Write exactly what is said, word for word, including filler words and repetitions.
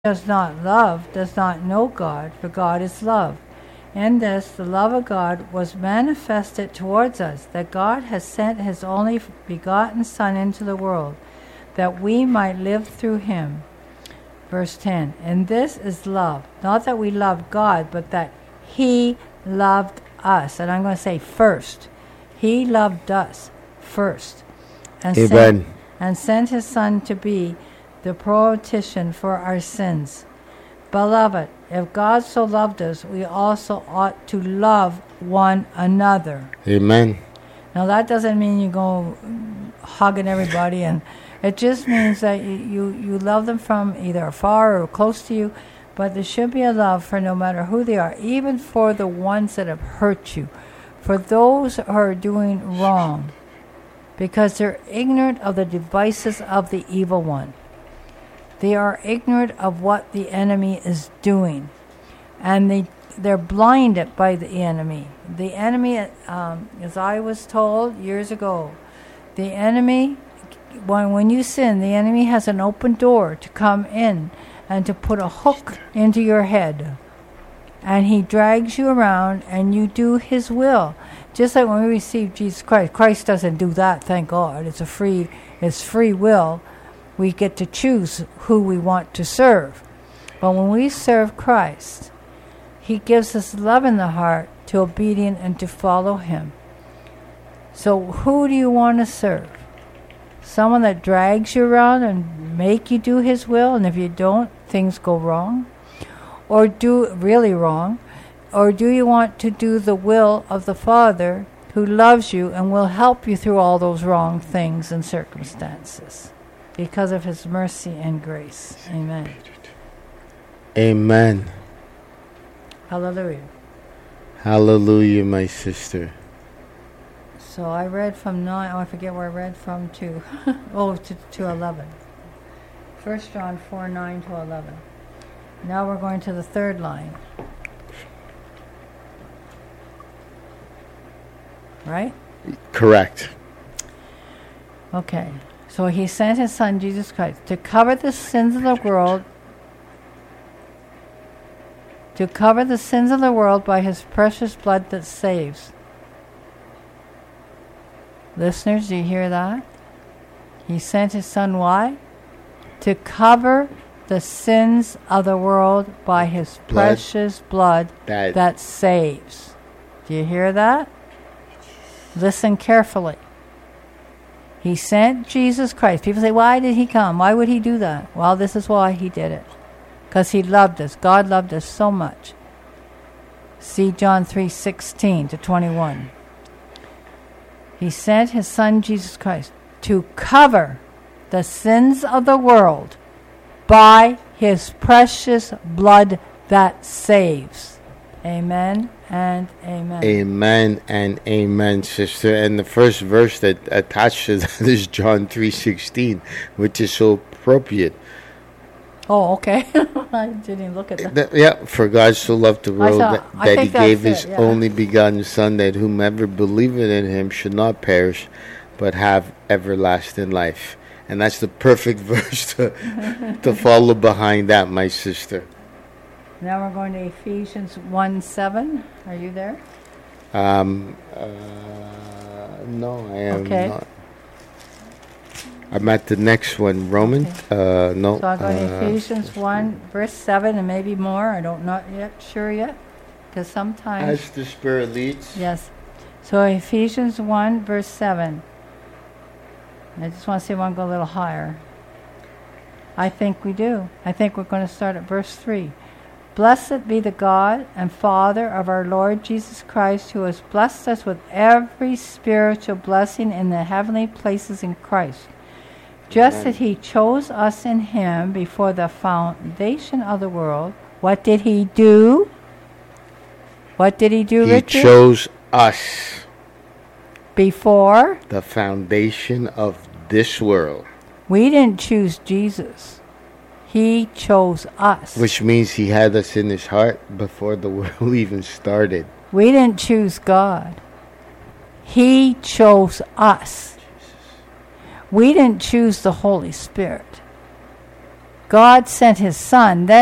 does not love does not know God, for God is love. In this, the love of God was manifested towards us, that God has sent his only begotten Son into the world, that we might live through him. Verse ten, and this is love, not that we love God, but that he loved us. And I'm going to say first. He loved us first. And Amen. Sent, and sent his Son to be the propitiation for our sins. Beloved, if God so loved us, we also ought to love one another. Amen. Now that doesn't mean you go hugging everybody, and it just means that you, you, you love them from either afar or close to you, but there should be a love for no matter who they are, even for the ones that have hurt you, for those who are doing wrong, because they're ignorant of the devices of the evil one. They are ignorant of what the enemy is doing, and they, they're blinded by the enemy. The enemy, um, as I was told years ago, the enemy, when, when you sin, the enemy has an open door to come in and to put a hook into your head. And he drags you around and you do his will. Just like when we receive Jesus Christ. Christ doesn't do that, thank God. It's a free, it's free will. We get to choose who we want to serve. But when we serve Christ, he gives us love in the heart to obedient and to follow him. So who do you want to serve? Someone that drags you around and make you do his will, and if you don't, things go wrong? Or do really wrong? Or do you want to do the will of the Father who loves you and will help you through all those wrong things and circumstances? Because of his mercy and grace. Amen. Amen. Hallelujah. Hallelujah, my sister. So I read from nine, oh, I forget where I read from to, oh, to, to eleven. First John four, nine to eleven. Now we're going to the third line. Right? Correct. Okay. So he sent his Son, Jesus Christ, to cover the sins of the world, to cover the sins of the world by his precious blood that saves. Listeners, do you hear that? He sent his Son, why? To cover the sins of the world by his blood precious blood that, that saves. Do you hear that? Listen carefully. He sent Jesus Christ. People say, why did he come? Why would he do that? Well, this is why he did it. Because he loved us. God loved us so much. See John three, sixteen to twenty-one. He sent his Son, Jesus Christ, to cover the sins of the world by his precious blood that saves. Amen and amen. Amen and amen, sister. And the first verse that attached to that is John three sixteen, which is so appropriate. Oh, okay. I didn't look at that. that. Yeah, for God so loved the world saw, that, that he gave his it, yeah. only begotten Son, that whomever believeth in him should not perish, but have everlasting life. And that's the perfect verse to, to follow behind that, my sister. Now we're going to Ephesians one seven. Are you there? Um, uh, no, I am okay. not. I'm at the next one, Roman. Okay. Uh, no. So I'll go to uh, Ephesians one, verse seven, and maybe more. I don't not yet sure yet, because sometimes. As the Spirit leads. Yes. So Ephesians one, verse seven. I just want to see if I can go a little higher. I think we do. I think we're going to start at verse three. Blessed be the God and Father of our Lord Jesus Christ, who has blessed us with every spiritual blessing in the heavenly places in Christ, just Amen. as he chose us in him before the foundation of the world. What did he do? What did he do, He Richard? chose us. Before? The foundation of this world. We didn't choose Jesus. He chose us. Which means he had us in his heart before the world even started. We didn't choose God. He chose us. We didn't choose the Holy Spirit. God sent his son, then